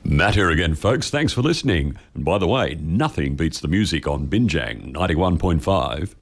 Matt here again, folks. Thanks for listening. And by the way, nothing beats the music on Binjang 91.5.